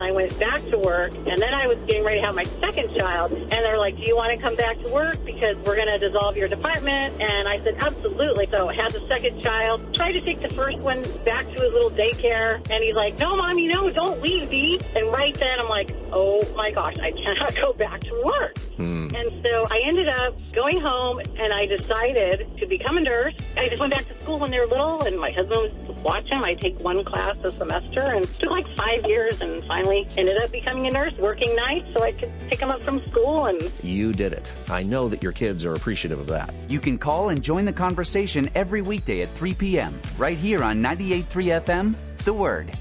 I went back to work, and then I was getting ready to have my second child, and they're like, do you want to come back to work because we're going to dissolve your department? And I said, absolutely. So I had the second child, tried to take the first one back to his little daycare, and he's like, no, Mommy, no, don't leave, Dee. And right then I'm like, oh my gosh, I cannot go back to work. And so I ended up going home, and I decided to become a nurse. I just went back to school when they were little, and my husband was watching. I take one class a semester, and it took like 5 years, and finally ended up becoming a nurse, working nights so I could pick them up from school. And you did it. I know that your kids are appreciative of that. You can call and join the conversation every weekday at 3 p.m. right here on 98.3 FM, The Word.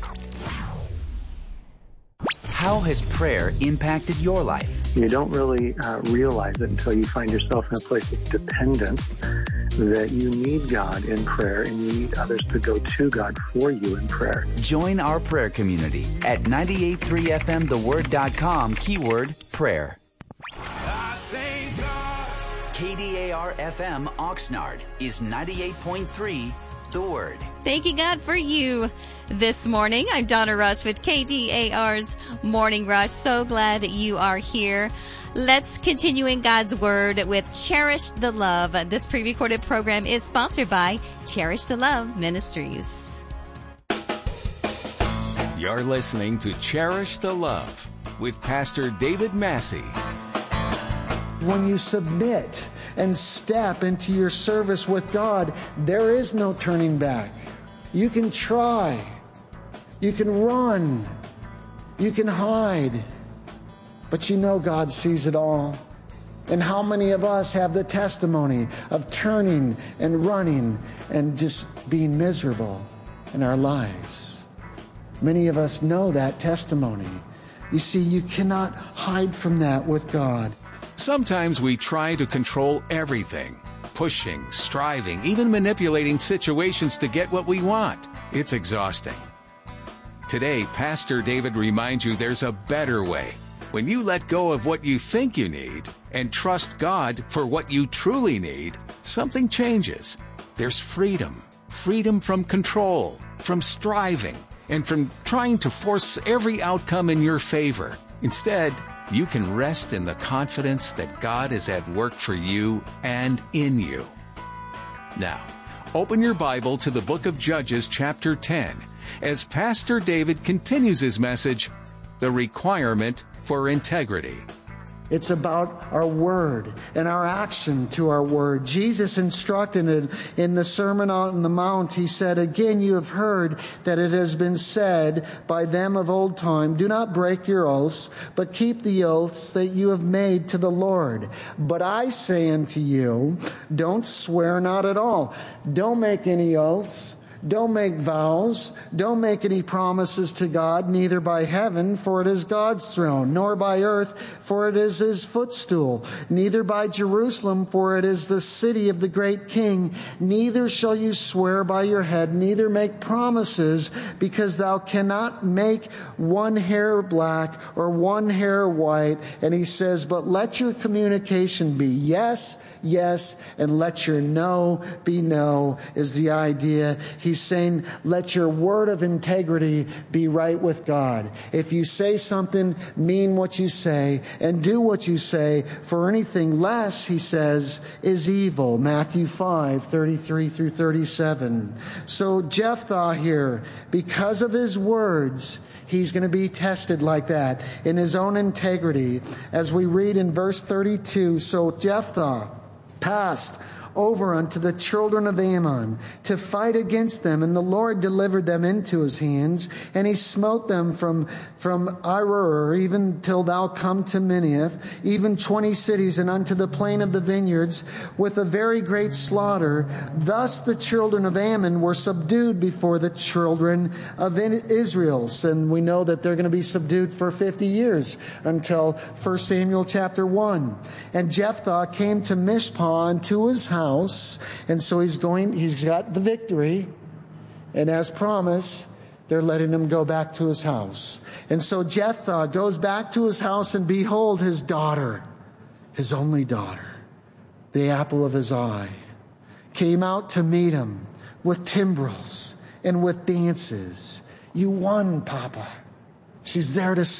How has prayer impacted your life? You don't really realize it until you find yourself in a place of dependence, that you need God in prayer and you need others to go to God for you in prayer. Join our prayer community at 98.3fmtheword.com, keyword prayer. KDAR-FM Oxnard is 98.3 The Word. Thanking God for you this morning. I'm Donna Rush with KDAR's Morning Rush. So glad you are here. Let's continue in God's Word with Cherish the Love. This pre-recorded program is sponsored by Cherish the Love Ministries. You're listening to Cherish the Love with Pastor David Massey. When you submit and step into your service with God, there is no turning back. You can try. You can run. You can hide. But you know God sees it all. And how many of us have the testimony of turning and running and just being miserable in our lives? Many of us know that testimony. You see, you cannot hide from that with God. Sometimes we try to control everything, pushing, striving, even manipulating situations to get what we want. It's exhausting. Today, Pastor David reminds you there's a better way. When you let go of what you think you need and trust God for what you truly need, something changes. There's freedom. Freedom from control, from striving, and from trying to force every outcome in your favor. Instead, you can rest in the confidence that God is at work for you and in you. Now, open your Bible to the book of Judges, chapter 10, as Pastor David continues his message, The Requirement for Integrity. It's about our word and our action to our word. Jesus instructed it in the Sermon on the Mount. He said, again, you have heard that it has been said by them of old time, do not break your oaths, but keep the oaths that you have made to the Lord. But I say unto you, don't swear not at all. Don't make any oaths. Don't make vows. Don't make any promises to God, neither by heaven, for it is God's throne, nor by earth, for it is his footstool, neither by Jerusalem, for it is the city of the great King. Neither shall you swear by your head, neither make promises, because thou cannot make one hair black or one hair white. And he says, but let your communication be yes, yes, and let your no be no, is the idea. He's saying, let your word of integrity be right with God. If you say something, mean what you say, and do what you say, for anything less, he says, is evil. Matthew 5:33 through 37. So Jephthah here, because of his words, he's going to be tested like that in his own integrity. As we read in verse 32, so Jephthah passed over unto the children of Ammon to fight against them, and the Lord delivered them into his hands, and he smote them from Aroer even till thou come to Minnith, even 20 cities, and unto the plain of the vineyards, with a very great slaughter. Thus the children of Ammon were subdued before the children of Israel. And we know that they're going to be subdued for 50 years until 1 Samuel chapter 1. And Jephthah came to Mizpah unto his house, and so he's got the victory, and as promised, they're letting him go back to his house. And so Jephthah goes back to his house, and behold, his daughter, his only daughter, the apple of his eye, came out to meet him with timbrels and with dances. You won, Papa. She's there to